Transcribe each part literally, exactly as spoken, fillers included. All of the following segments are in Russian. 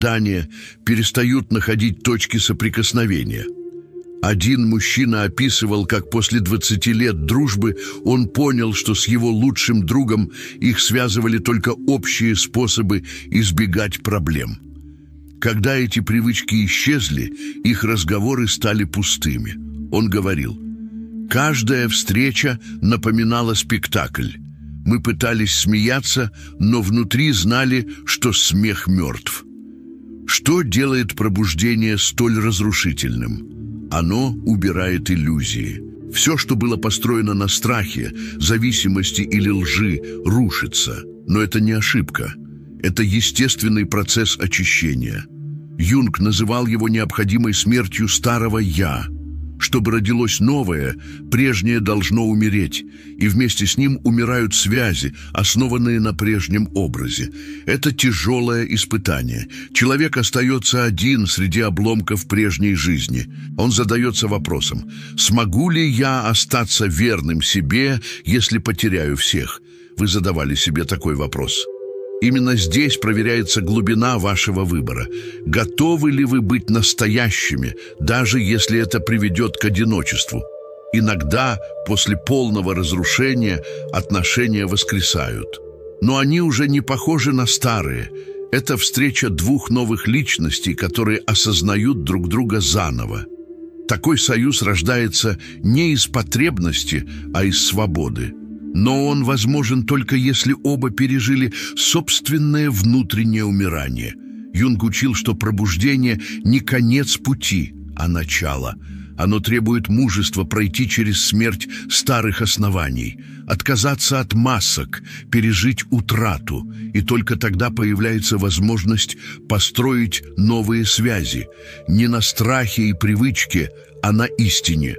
Тане перестают находить точки соприкосновения. Один мужчина описывал, как после двадцати лет дружбы он понял, что с его лучшим другом их связывали только общие способы избегать проблем. Когда эти привычки исчезли, их разговоры стали пустыми. Он говорил: «Каждая встреча напоминала спектакль. Мы пытались смеяться, но внутри знали, что смех мертв». Что делает пробуждение столь разрушительным? Оно убирает иллюзии. Все, что было построено на страхе, зависимости или лжи, рушится. Но это не ошибка. Это естественный процесс очищения. Юнг называл его необходимой смертью старого «я». Чтобы родилось новое, прежнее должно умереть, и вместе с ним умирают связи, основанные на прежнем образе. Это тяжелое испытание. Человек остается один среди обломков прежней жизни. Он задается вопросом: «Смогу ли я остаться верным себе, если потеряю всех?» Вы задавали себе такой вопрос? Именно здесь проверяется глубина вашего выбора. Готовы ли вы быть настоящими, даже если это приведет к одиночеству? Иногда, после полного разрушения, отношения воскресают. Но они уже не похожи на старые. Это встреча двух новых личностей, которые осознают друг друга заново. Такой союз рождается не из потребности, а из свободы. Но он возможен только если оба пережили собственное внутреннее умирание. Юнг учил, что пробуждение не конец пути, а начало. Оно требует мужества пройти через смерть старых оснований, отказаться от масок, пережить утрату, и только тогда появляется возможность построить новые связи, не на страхе и привычке, а на истине.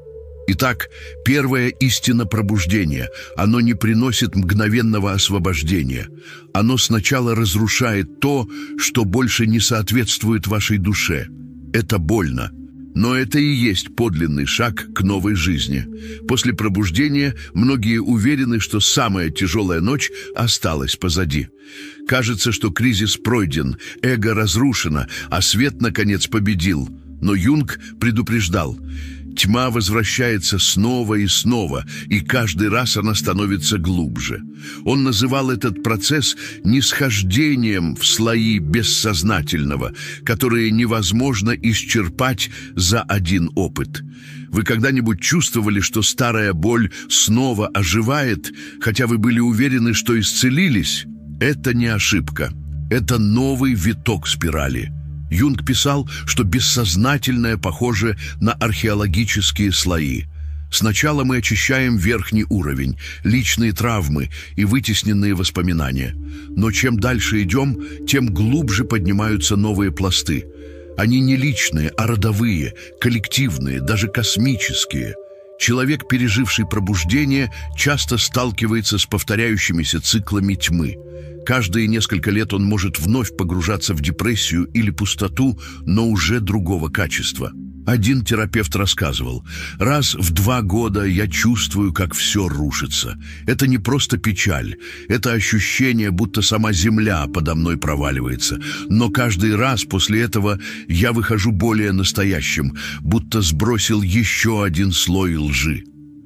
Итак, первая истина пробуждения. Оно не приносит мгновенного освобождения. Оно сначала разрушает то, что больше не соответствует вашей душе. Это больно. Но это и есть подлинный шаг к новой жизни. После пробуждения многие уверены, что самая тяжелая ночь осталась позади. Кажется, что кризис пройден, эго разрушено, а свет, наконец, победил. Но Юнг предупреждал: тьма возвращается снова и снова, и каждый раз она становится глубже. Он называл этот процесс нисхождением в слои бессознательного, которые невозможно исчерпать за один опыт. Вы когда-нибудь чувствовали, что старая боль снова оживает, хотя вы были уверены, что исцелились? Это не ошибка. Это новый виток спирали. Юнг писал, что бессознательное похоже на археологические слои. Сначала мы очищаем верхний уровень, личные травмы и вытесненные воспоминания. Но чем дальше идем, тем глубже поднимаются новые пласты. Они не личные, а родовые, коллективные, даже космические. Человек, переживший пробуждение, часто сталкивается с повторяющимися циклами тьмы. Каждые несколько лет он может вновь погружаться в депрессию или пустоту, но уже другого качества. Один терапевт рассказывал: «Раз в два года я чувствую, как все рушится. Это не просто печаль, это ощущение, будто сама земля подо мной проваливается. Но каждый раз после этого я выхожу более настоящим, будто сбросил еще один слой лжи».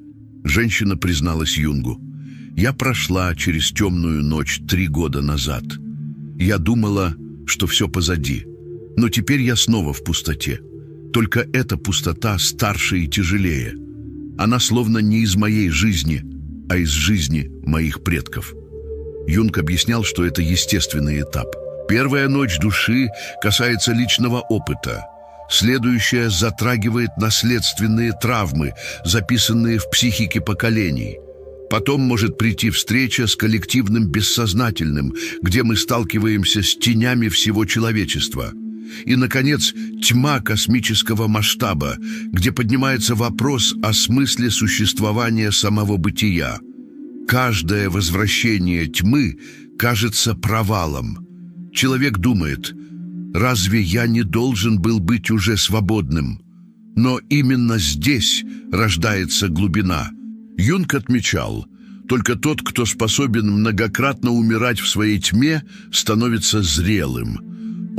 Женщина призналась Юнгу: «Я прошла через темную ночь три года назад. Я думала, что все позади, но теперь я снова в пустоте. Только эта пустота старше и тяжелее. Она словно не из моей жизни, а из жизни моих предков». Юнг объяснял, что это естественный этап. Первая ночь души касается личного опыта. Следующая затрагивает наследственные травмы, записанные в психике поколений. Потом может прийти встреча с коллективным бессознательным, где мы сталкиваемся с тенями всего человечества. И, наконец, тьма космического масштаба, где поднимается вопрос о смысле существования самого бытия. Каждое возвращение тьмы кажется провалом. Человек думает: «Разве я не должен был быть уже свободным?» Но именно здесь рождается глубина. Юнг отмечал: только тот, кто способен многократно умирать в своей тьме, становится зрелым.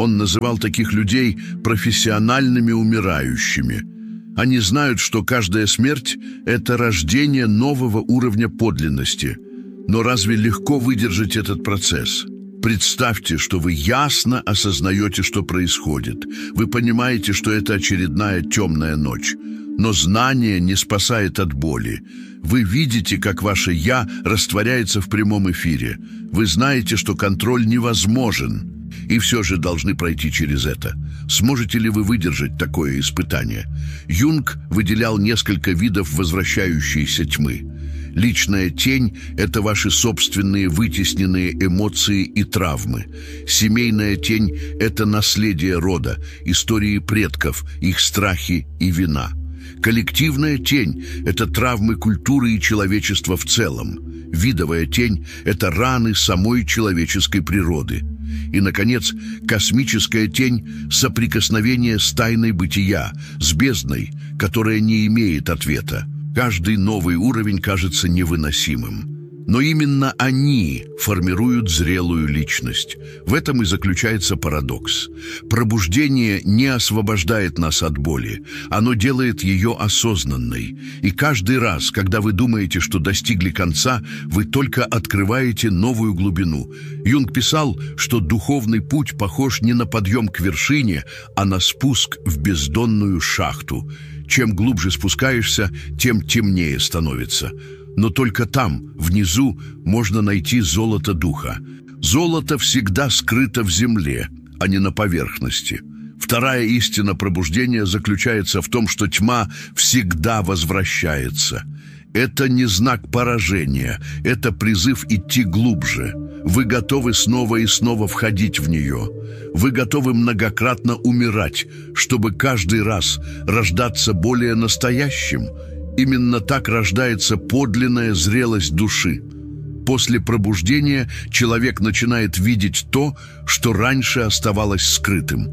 Он называл таких людей профессиональными умирающими. Они знают, что каждая смерть – это рождение нового уровня подлинности. Но разве легко выдержать этот процесс? Представьте, что вы ясно осознаете, что происходит. Вы понимаете, что это очередная темная ночь. Но знание не спасает от боли. Вы видите, как ваше «я» растворяется в прямом эфире. Вы знаете, что контроль невозможен. И все же должны пройти через это. Сможете ли вы выдержать такое испытание? Юнг выделял несколько видов возвращающейся тьмы. Личная тень – это ваши собственные вытесненные эмоции и травмы. Семейная тень – это наследие рода, истории предков, их страхи и вина. Коллективная тень – это травмы культуры и человечества в целом. Видовая тень – это раны самой человеческой природы. И, наконец, космическая тень – соприкосновение с тайной бытия, с бездной, которая не имеет ответа. Каждый новый уровень кажется невыносимым. Но именно они формируют зрелую личность. В этом и заключается парадокс. Пробуждение не освобождает нас от боли. Оно делает ее осознанной. И каждый раз, когда вы думаете, что достигли конца, вы только открываете новую глубину. Юнг писал, что духовный путь похож не на подъем к вершине, а на спуск в бездонную шахту. Чем глубже спускаешься, тем темнее становится. Но только там, внизу, можно найти золото духа. Золото всегда скрыто в земле, а не на поверхности. Вторая истина пробуждения заключается в том, что тьма всегда возвращается. Это не знак поражения, это призыв идти глубже. Вы готовы снова и снова входить в нее. Вы готовы многократно умирать, чтобы каждый раз рождаться более настоящим. Именно так рождается подлинная зрелость души. После пробуждения человек начинает видеть то, что раньше оставалось скрытым.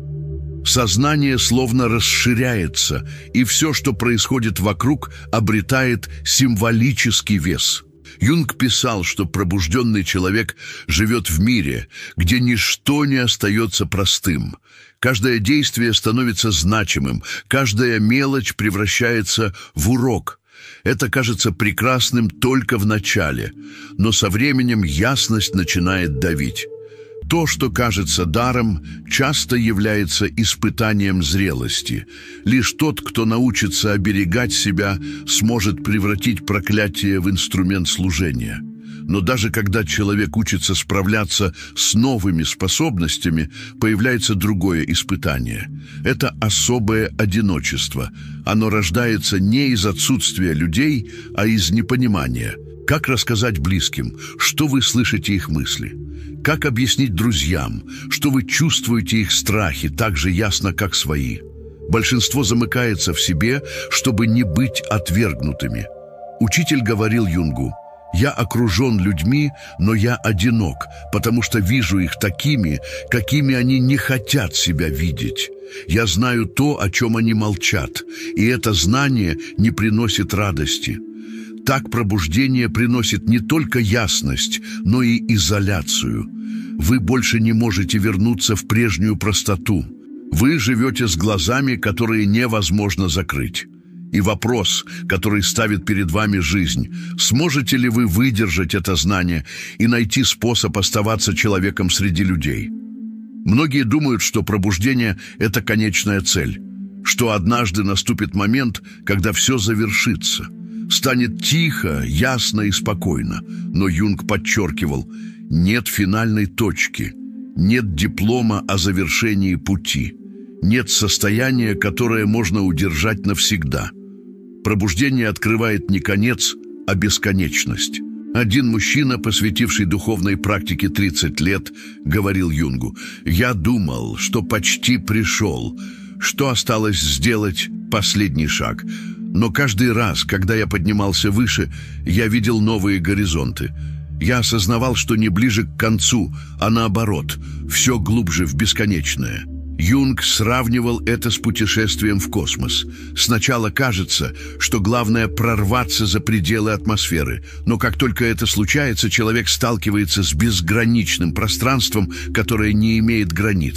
Сознание словно расширяется, и все, что происходит вокруг, обретает символический вес. Юнг писал, что пробужденный человек живет в мире, где ничто не остается простым. Каждое действие становится значимым, каждая мелочь превращается в урок. Это кажется прекрасным только в начале, но со временем ясность начинает давить. То, что кажется даром, часто является испытанием зрелости. Лишь тот, кто научится оберегать себя, сможет превратить проклятие в инструмент служения. Но даже когда человек учится справляться с новыми способностями, появляется другое испытание. Это особое одиночество. Оно рождается не из отсутствия людей, а из непонимания. Как рассказать близким, что вы слышите их мысли? Как объяснить друзьям, что вы чувствуете их страхи так же ясно, как свои? Большинство замыкается в себе, чтобы не быть отвергнутыми. Учитель говорил Юнгу: «Я окружен людьми, но я одинок, потому что вижу их такими, какими они не хотят себя видеть. Я знаю то, о чем они молчат, и это знание не приносит радости». Так пробуждение приносит не только ясность, но и изоляцию. Вы больше не можете вернуться в прежнюю простоту. Вы живете с глазами, которые невозможно закрыть. И вопрос, который ставит перед вами жизнь: сможете ли вы выдержать это знание и найти способ оставаться человеком среди людей? Многие думают, что пробуждение – это конечная цель, что однажды наступит момент, когда все завершится. Станет тихо, ясно и спокойно. Но Юнг подчеркивал: нет финальной точки, нет диплома о завершении пути, нет состояния, которое можно удержать навсегда. Пробуждение открывает не конец, а бесконечность. Один мужчина, посвятивший духовной практике тридцать лет, говорил Юнгу: «Я думал, что почти пришел, что осталось сделать последний шаг. Но каждый раз, когда я поднимался выше, я видел новые горизонты. Я осознавал, что не ближе к концу, а наоборот, все глубже в бесконечное». Юнг сравнивал это с путешествием в космос. Сначала кажется, что главное прорваться за пределы атмосферы, но как только это случается, человек сталкивается с безграничным пространством, которое не имеет границ.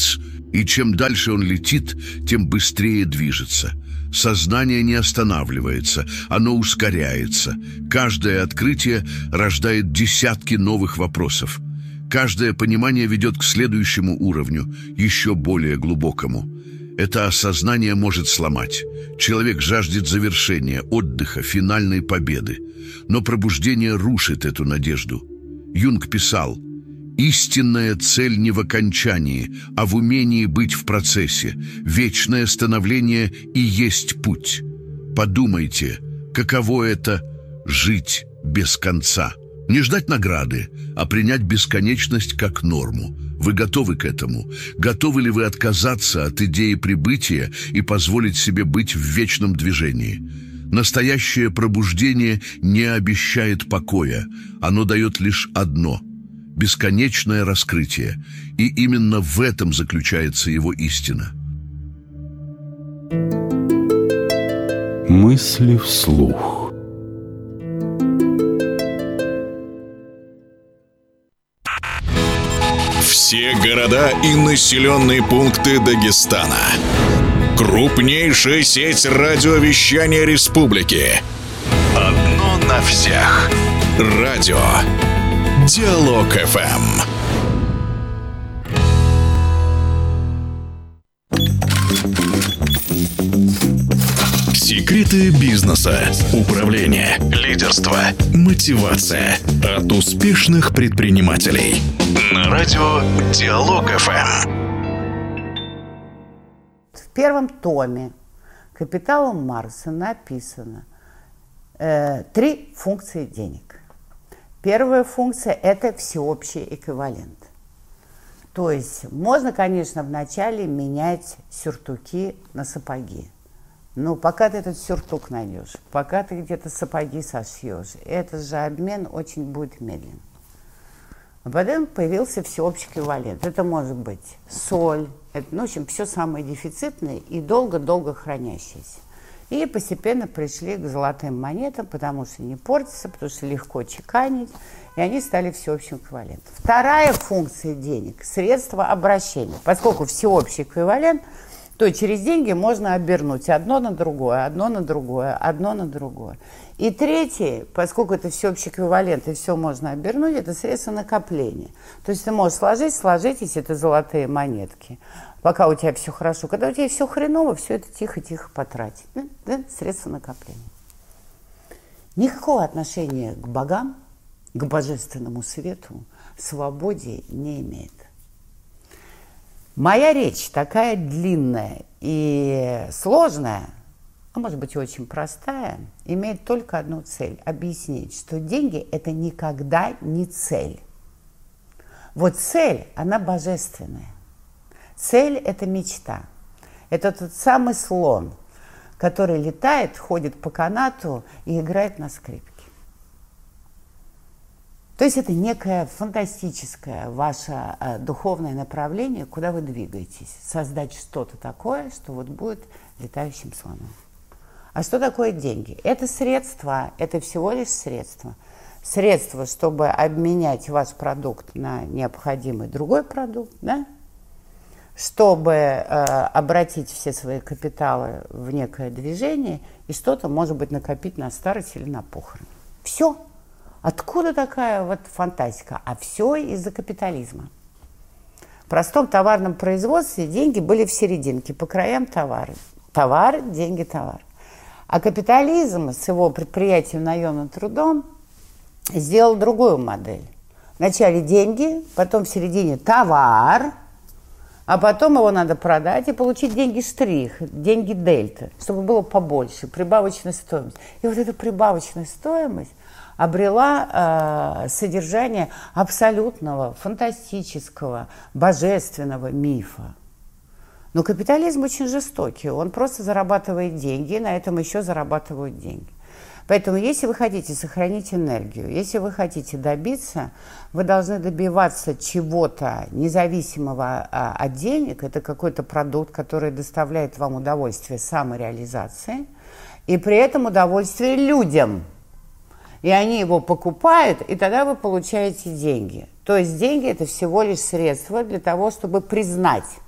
И чем дальше он летит, тем быстрее движется. Сознание не останавливается, оно ускоряется. Каждое открытие рождает десятки новых вопросов. Каждое понимание ведет к следующему уровню, еще более глубокому. Это осознание может сломать. Человек жаждет завершения, отдыха, финальной победы. Но пробуждение рушит эту надежду. Юнг писал: «Истинная цель не в окончании, а в умении быть в процессе. Вечное становление и есть путь». Подумайте, каково это — жить без конца. Не ждать награды, а принять бесконечность как норму. Вы готовы к этому? Готовы ли вы отказаться от идеи прибытия и позволить себе быть в вечном движении? Настоящее пробуждение не обещает покоя. Оно дает лишь одно — бесконечное раскрытие. И именно в этом заключается его истина. Мысли вслух. Все города и населенные пункты Дагестана. Крупнейшая сеть радиовещания республики. Одно на всех. Радио Диалог эф эм. Секреты бизнеса, управления, лидерства, мотивация от успешных предпринимателей. На радио Диалог эф эм. В первом томе «Капитала Маркса» написано э, три функции денег. Первая функция – это всеобщий эквивалент. То есть можно, конечно, вначале менять сюртуки на сапоги. Но пока ты этот сюртук найдешь, пока ты где-то сапоги сошьешь, этот же обмен очень будет медленно. А потом появился всеобщий эквивалент. Это может быть соль, это, ну, в общем, все самое дефицитное и долго-долго хранящееся. И постепенно пришли к золотым монетам, потому что не портятся, потому что легко чеканить, и они стали всеобщим эквивалентом. Вторая функция денег – средство обращения. Поскольку всеобщий эквивалент, то через деньги можно обернуть одно на другое, одно на другое, одно на другое. И третье, поскольку это всеобщий эквивалент, и все можно обернуть, это средство накопления. То есть ты можешь сложить, сложить, если это золотые монетки, пока у тебя все хорошо. Когда у тебя все хреново, все это тихо-тихо потратить. Да? Да? Средство накопления. Никакого отношения к богам, к божественному свету, свободе не имеет. Моя речь такая длинная и сложная, а может быть и очень простая, имеет только одну цель – объяснить, что деньги – это никогда не цель. Вот цель, она божественная. Цель – это мечта. Это тот самый слон, который летает, ходит по канату и играет на скрипке. То есть это некое фантастическое ваше э, духовное направление, куда вы двигаетесь. Создать что-то такое, что вот будет летающим слоном. А что такое деньги? Это средства, это всего лишь средства. Средства, чтобы обменять ваш продукт на необходимый другой продукт, да? Чтобы э, обратить все свои капиталы в некое движение и что-то, может быть, накопить на старость или на похороны. Все. Откуда такая вот фантастика? А все из-за капитализма. В простом товарном производстве деньги были в серединке, по краям товары. Товар, деньги, товар. А капитализм с его предприятием наемным трудом сделал другую модель. Вначале деньги, потом в середине товар, а потом его надо продать и получить деньги штрих, деньги дельта, чтобы было побольше, прибавочная стоимость. И вот эта прибавочная стоимость обрела э, содержание абсолютного, фантастического, божественного мифа. Но капитализм очень жестокий, он просто зарабатывает деньги, и на этом еще зарабатывают деньги. Поэтому, если вы хотите сохранить энергию, если вы хотите добиться, вы должны добиваться чего-то независимого а, от денег. Это какой-то продукт, который доставляет вам удовольствие самореализации, и при этом удовольствие людям. И они его покупают, и тогда вы получаете деньги. То есть деньги – это всего лишь средство для того, чтобы признать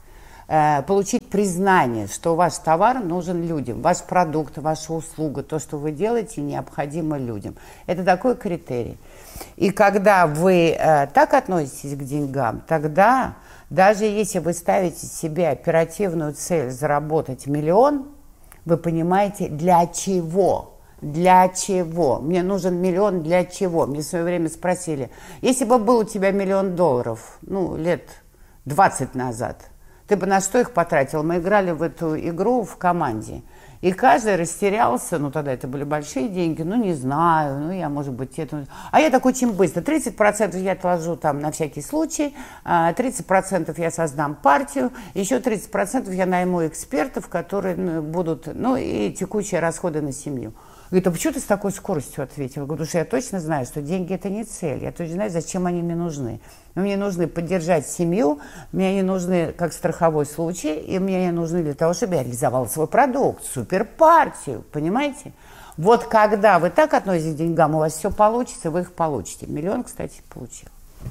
э, получить признание, что ваш товар нужен людям, ваш продукт, ваша услуга, то, что вы делаете, необходимо людям. Это такой критерий. И когда вы э, так относитесь к деньгам, тогда даже если вы ставите себе оперативную цель заработать миллион, вы понимаете, для чего? Для чего? Мне нужен миллион для чего? Мне в свое время спросили, если бы был у тебя миллион долларов, ну, лет двадцать назад, ты бы на что их потратил? Мы играли в эту игру в команде. И каждый растерялся, ну тогда это были большие деньги, ну не знаю, ну я, может быть, это... А я так очень быстро, тридцать процентов я отложу там на всякий случай, тридцать процентов я создам партию, еще тридцать процентов я найму экспертов, которые будут, ну и текущие расходы на семью. Говорит, а почему ты с такой скоростью ответил? Потому что я точно знаю, что деньги – это не цель. Я точно знаю, зачем они мне нужны. Мне нужны поддержать семью, мне они нужны как страховой случай, и мне они нужны для того, чтобы я реализовала свой продукт, суперпартию, понимаете? Вот когда вы так относитесь к деньгам, у вас все получится, вы их получите. Миллион, кстати, получил.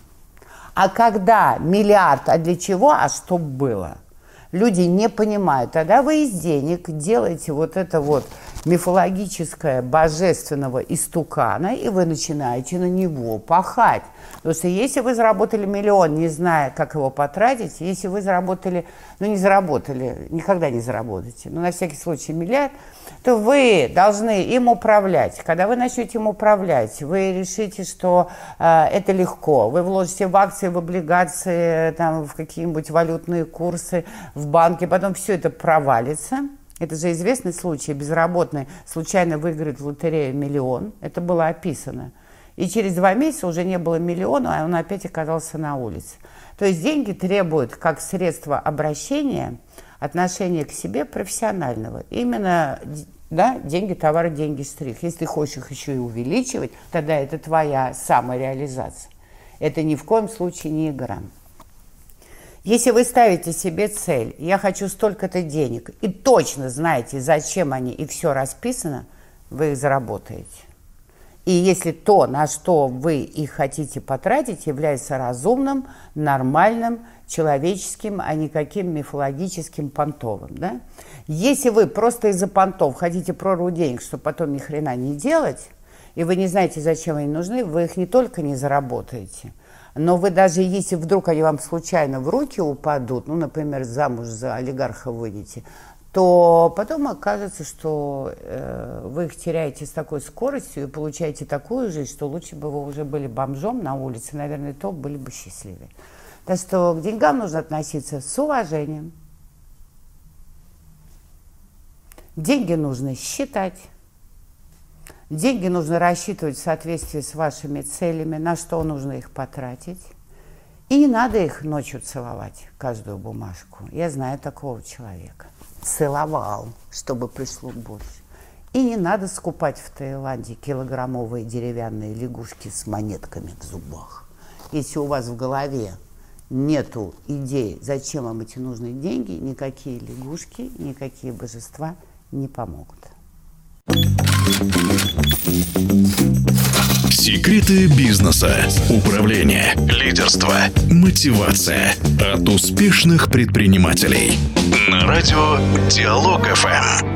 А когда миллиард, а для чего, а что было? Люди не понимают. Тогда вы из денег делаете вот это вот мифологическое божественного истукана, и вы начинаете на него пахать. Потому что если вы заработали миллион, не зная, как его потратить, если вы заработали, ну не заработали, никогда не заработаете, но на всякий случай миллиард, то вы должны им управлять. Когда вы начнете им управлять, вы решите, что э, это легко. Вы вложите в акции, в облигации, там, в какие-нибудь валютные курсы, в банке, потом все это провалится. Это же известный случай. Безработный случайно выиграет в лотерею миллион. Это было описано. И через два месяца уже не было миллиона, а он опять оказался на улице. То есть деньги требуют как средство обращения отношения к себе профессионального. Именно, да, деньги, товары, деньги, штрих. Если ты хочешь их еще и увеличивать, тогда это твоя самореализация. Это ни в коем случае не игра. Если вы ставите себе цель, я хочу столько-то денег, и точно знаете, зачем они, и все расписано, вы их заработаете. И если то, на что вы их хотите потратить, является разумным, нормальным, человеческим, а не каким мифологическим понтовым. Да? Если вы просто из-за понтов хотите прорву денег, чтобы потом ни хрена не делать, и вы не знаете, зачем они нужны, вы их не только не заработаете, но вы даже, если вдруг они вам случайно в руки упадут, ну, например, замуж за олигарха выйдете, то потом окажется, что э, вы их теряете с такой скоростью и получаете такую жизнь, что лучше бы вы уже были бомжом на улице, наверное, то были бы счастливее. Так что к деньгам нужно относиться с уважением. Деньги нужно считать. Деньги нужно рассчитывать в соответствии с вашими целями, на что нужно их потратить. И не надо их ночью целовать, каждую бумажку. Я знаю такого человека. Целовал, чтобы пришло больше. И не надо скупать в Таиланде килограммовые деревянные лягушки с монетками в зубах. Если у вас в голове нету идеи, зачем вам эти нужны деньги, никакие лягушки, никакие божества не помогут. Секреты бизнеса, управления, лидерства, мотивация от успешных предпринимателей. На радио Диалог эф эм.